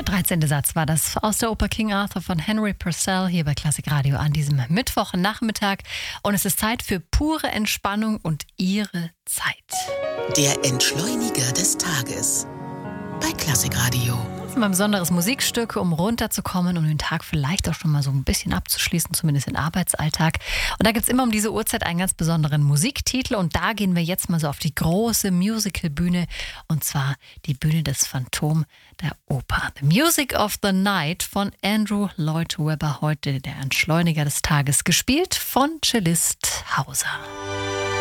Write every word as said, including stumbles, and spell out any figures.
Der dreizehnte Satz war das aus der Oper King Arthur von Henry Purcell hier bei Klassik Radio an diesem Mittwochnachmittag. Und es ist Zeit für pure Entspannung und Ihre Zeit. Der Entschleuniger des Tages bei Klassik Radio. Das ist mal ein besonderes Musikstück, um runterzukommen, um den Tag vielleicht auch schon mal so ein bisschen abzuschließen, zumindest den Arbeitsalltag. Und da gibt es immer um diese Uhrzeit einen ganz besonderen Musiktitel. Und da gehen wir jetzt mal so auf die große Musicalbühne. Und zwar die Bühne des Phantom der Oper. The Music of the Night von Andrew Lloyd Webber. Heute der Entschleuniger des Tages, gespielt von Cellist Hauser.